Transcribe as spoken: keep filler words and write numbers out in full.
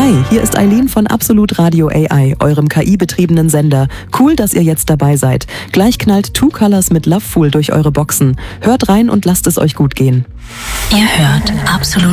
Hi, hier ist Eileen von Absolut Radio A I, eurem K I-betriebenen Sender. Cool, dass ihr jetzt dabei seid. Gleich knallt Two Colors mit Lovefool durch eure Boxen. Hört rein und lasst es euch gut gehen. Ihr hört Absolut